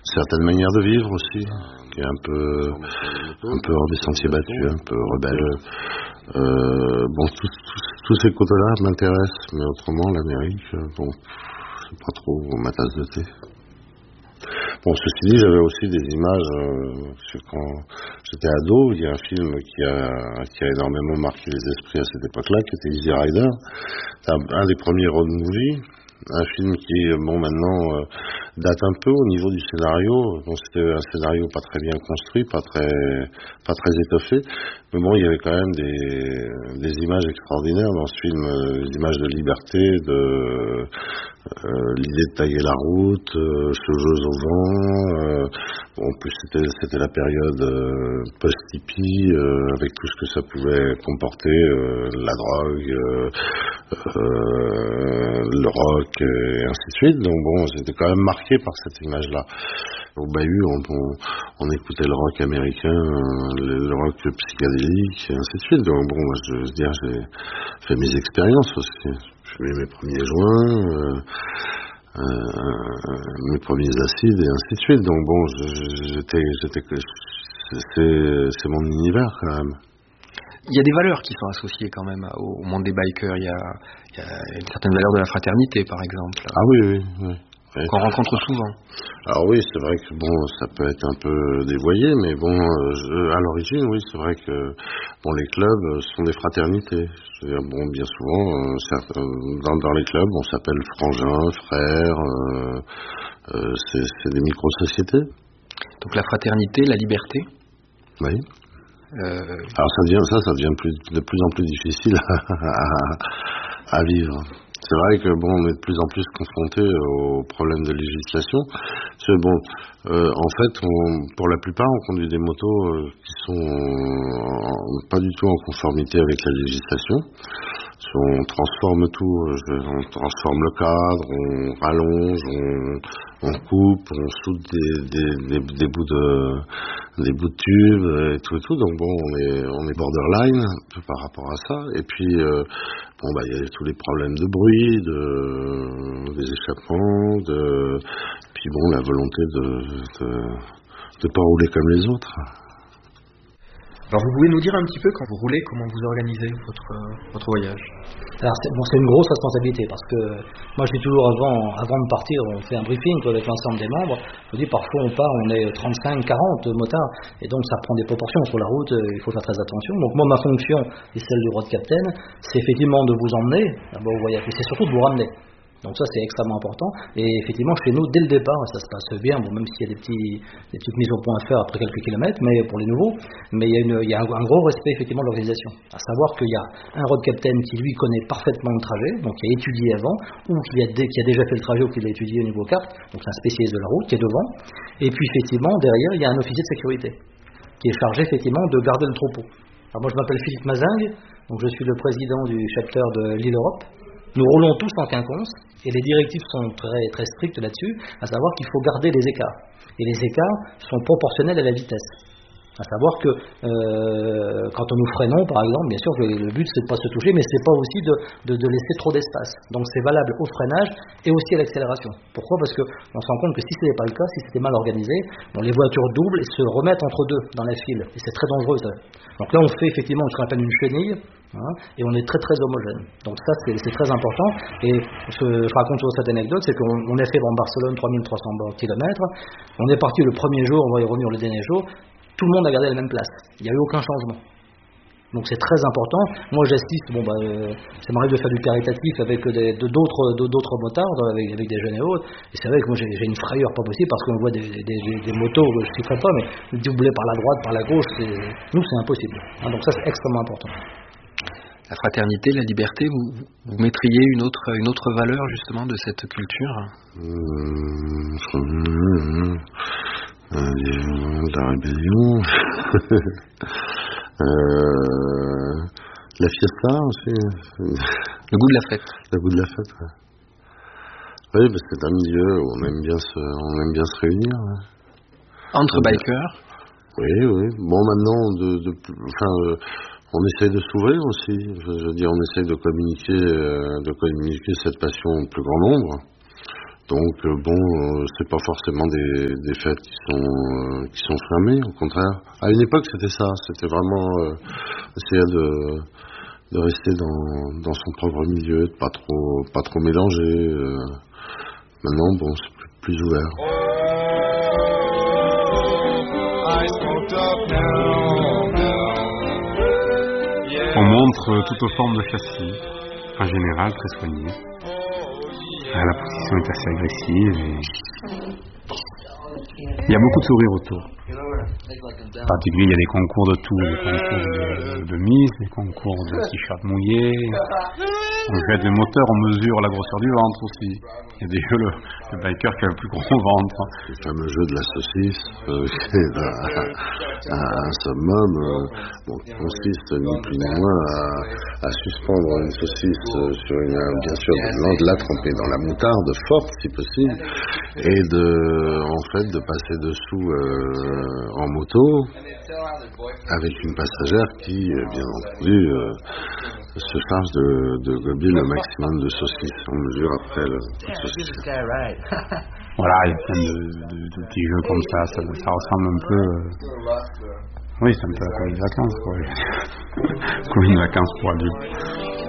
certaine manière de vivre aussi, qui est un peu hors des sentiers battus, un peu rebelle. Bon, tous ces côtés-là m'intéressent, mais autrement, l'Amérique, bon, c'est pas trop ma tasse de thé. Bon, ceci dit, j'avais aussi des images, quand j'étais ado, il y a un film qui a énormément marqué les esprits à cette époque-là, qui était Easy Rider. C'est un des premiers road movies. Un film qui, bon, maintenant, date un peu au niveau du scénario. Bon, c'était un scénario pas très bien construit, pas très étoffé. Mais bon, il y avait quand même des images extraordinaires dans ce film, des images de liberté, l'idée de tailler la route, cheveux au vent. Bon, en plus, c'était la période post-hippie, avec tout ce que ça pouvait comporter, la drogue, le rock, et ainsi de suite. Donc bon, j'étais quand même marqué par cette image-là. Au bahut, on écoutait le rock américain, le rock psychédélique, et ainsi de suite. Donc bon, moi, je veux dire, j'ai fait mes expériences aussi. J'ai mis mes premiers joints, mes premiers acides, et ainsi de suite. Donc bon, c'est mon univers quand même. Il y a des valeurs qui sont associées quand même au monde des bikers. Il y a une certaine valeur de la fraternité, par exemple. Ah oui. Qu'on rencontre souvent. Alors oui, c'est vrai que bon, ça peut être un peu dévoyé, mais bon, à l'origine, oui, c'est vrai que bon, les clubs sont des fraternités. Je veux dire, bon, bien souvent, dans les clubs, on s'appelle frangins, frères. C'est des micro-sociétés. Donc la fraternité, la liberté. Oui. Alors ça devient de plus en plus difficile à vivre. C'est vrai que bon, on est de plus en plus confronté aux problèmes de législation. Parce que bon, en fait, pour la plupart, on conduit des motos qui sont pas du tout en conformité avec la législation. On transforme tout, on transforme le cadre, on rallonge, on coupe, on soude des bouts de tubes et tout. Donc bon, on est borderline un peu par rapport à ça. Et puis bon, bah il y a tous les problèmes de bruit, des échappements, puis bon, la volonté de pas rouler comme les autres. Alors vous pouvez nous dire un petit peu, quand vous roulez, comment vous organisez votre voyage? Alors c'est une grosse responsabilité, parce que moi je dis toujours avant de partir, on fait un briefing avec l'ensemble des membres. Je dis parfois on part, on est 35, 40 motards, et donc ça prend des proportions sur la route, il faut faire très attention. Donc moi ma fonction, et celle du road captain, c'est effectivement de vous emmener d'abord au voyage, et c'est surtout de vous ramener. Donc ça c'est extrêmement important, et effectivement chez nous dès le départ ça se passe bien, bon, même s'il y a des petites mises au point à faire après quelques kilomètres, mais pour les nouveaux, mais il y a un gros respect effectivement de l'organisation, à savoir qu'il y a un road captain qui lui connaît parfaitement le trajet, donc qui a étudié avant, ou qui a déjà fait le trajet ou qui l'a étudié au niveau carte, donc c'est un spécialiste de la route qui est devant, et puis effectivement derrière il y a un officier de sécurité qui est chargé effectivement de garder le troupeau. Alors moi je m'appelle Philippe Mazingue, donc je suis le président du chapter de l'île Europe. Nous roulons tous en quinconce et les directives sont très, très strictes là-dessus, à savoir qu'il faut garder les écarts. Et les écarts sont proportionnels à la vitesse. À savoir que quand nous freinons, par exemple, bien sûr que le but c'est de ne pas se toucher, mais c'est pas aussi de laisser trop d'espace. Donc c'est valable au freinage et aussi à l'accélération. Pourquoi? Parce que on se rend compte que si ce n'était pas le cas, si c'était mal organisé, bon, les voitures doublent et se remettent entre deux dans la file. Et c'est très dangereux ça. Donc là on fait effectivement ce qu'on appelle une chenille, hein, et on est très très homogène. Donc ça c'est très important. Et je raconte toujours cette anecdote, c'est qu'on a fait en Barcelone 3300 km. On est parti le premier jour, on va y revenir le dernier jour. Tout le monde a gardé la même place. Il n'y a eu aucun changement. Donc c'est très important. Moi j'assiste, ça m'arrive de faire du caritatif avec d'autres motards, avec des jeunes et autres. Et c'est vrai que moi j'ai une frayeur pas possible parce qu'on voit des motos, je ne citerai pas, mais doublées par la droite, par la gauche, nous c'est impossible. Hein, donc ça c'est extrêmement important. La fraternité, la liberté, vous mettriez une autre valeur justement de cette culture? La rébellion, la fiesta aussi. Le goût de la fête. Le goût de la fête, ouais. Oui, parce que c'est un milieu où on aime bien se réunir. Ouais. Entre bikers. Oui. Bon, maintenant, on essaye de s'ouvrir aussi. Je veux dire, on essaye de communiquer cette passion au plus grand nombre. Donc c'est pas forcément des fêtes qui sont fermées, au contraire. À une époque c'était ça, c'était vraiment essayer de rester dans son propre milieu, de pas trop mélanger. Maintenant c'est plus ouvert. On montre toutes formes de châssis, en général très soignées. La position est assez agressive et il y a beaucoup de sourires autour. En particulier, il y a des concours de tout, des concours de mise, des concours de t-shirts mouillés. On jette des moteurs, on mesure la grosseur du ventre aussi. Il y a des jeux, le biker qui a le plus gros ventre. Le fameux jeu de la saucisse, c'est un summum qui consiste ni plus ni moins à suspendre une saucisse sur bien sûr de la tremper dans la moutarde forte si possible, et de passer dessous en moto avec une passagère qui, bien entendu, se charge de gober le maximum de saucisses. On mesure après le saucisse. Voilà, il y a plein de petits jeux comme ça ressemble un peu... Oui, c'est un peu comme une vacance, quoi. Comme une vacance pour adultes.